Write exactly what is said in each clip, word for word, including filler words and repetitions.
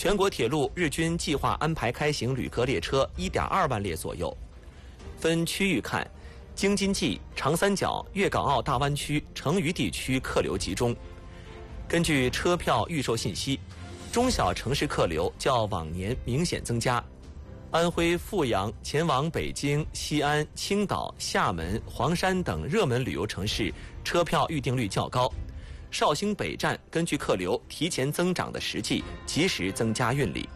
全国铁路日均计划安排开行旅客列车 一点二万列左右。分区域看，京津冀、长三角、粤港澳大湾区、成渝地区客流集中。根据车票预售信息，中小城市客流较往年明显增加。安徽阜阳前往北京、西安、青岛、厦门、黄山等热门旅游城市车票预订率较高。绍兴北站根据客流提前增长的实际，及时增加运力。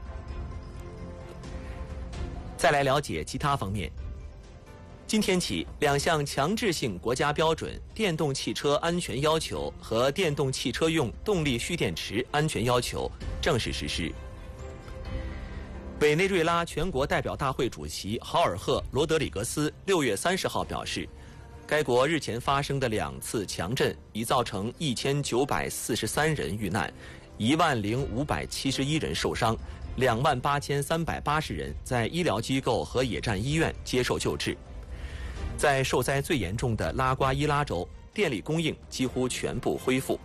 再来了解其他方面。今天起，两项强制性国家标准《电动汽车安全要求》和《电动汽车用动力蓄电池安全要求》正式实施。委内瑞拉全国代表大会主席豪尔赫·罗德里格斯六月三十号表示，该国日前发生的两次强震已造成一千九百四十三人遇难，一万零五百七十一人受伤，两万八千三百八十人在医疗机构和野战医院接受救治。在受灾最严重的拉瓜伊拉州，电力供应几乎全部恢复。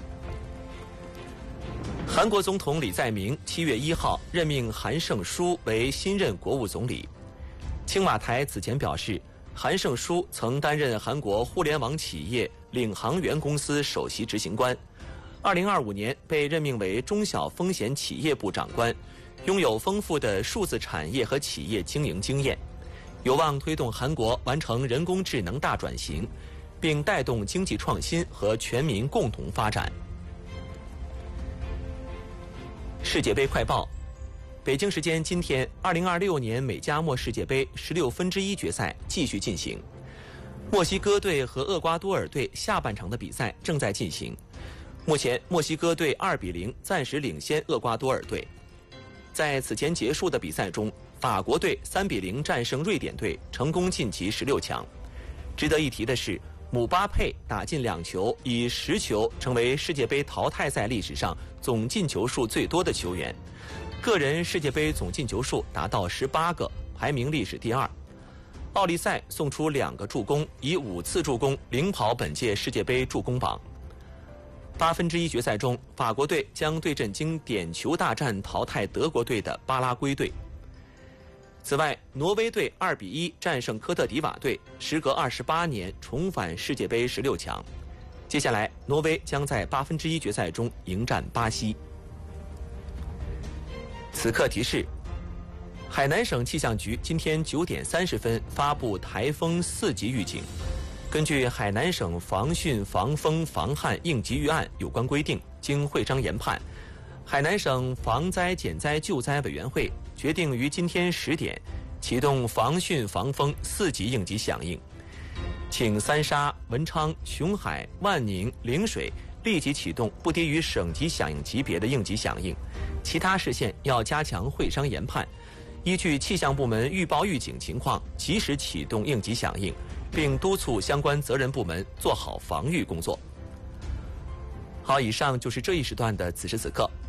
韩国总统李在明七月一号任命韩胜书为新任国务总理。青瓦台此前表示，韩胜书曾担任韩国互联网企业领航员公司首席执行官，二零二五年被任命为中小风险企业部长官，拥有丰富的数字产业和企业经营经验，有望推动韩国完成人工智能大转型，并带动经济创新和全民共同发展。世界杯快报：北京时间今天，二零二六年美加墨世界杯十六分之一决赛继续进行。墨西哥队和厄瓜多尔队下半场的比赛正在进行。目前，墨西哥队二比零暂时领先厄瓜多尔队。在此前结束的比赛中，法国队三比零战胜瑞典队，成功晋级十六强。值得一提的是，姆巴佩打进两球，以十球成为世界杯淘汰赛历史上总进球数最多的球员，个人世界杯总进球数达到十八个，排名历史第二。奥利赛送出两个助攻，以五次助攻领跑本届世界杯助攻榜。八分之一决赛中，法国队将对阵经点球大战淘汰德国队的巴拉圭队。此外，挪威队二比一战胜科特迪瓦队，时隔二十八年重返世界杯十六强。接下来，挪威将在八分之一决赛中迎战巴西。此刻提示：海南省气象局今天九点三十分发布台风四级预警。根据海南省防汛防风防旱应急预案有关规定，经会商研判，海南省防灾减灾救灾委员会决定于今天十点启动防汛防风四级应急响应，请三沙、文昌、琼海、万宁、陵水立即启动不低于省级响应级别的应急响应，其他市县要加强会商研判，依据气象部门预报预警情况，及时启动应急响应，并督促相关责任部门做好防御工作。好，以上就是这一时段的此时此刻。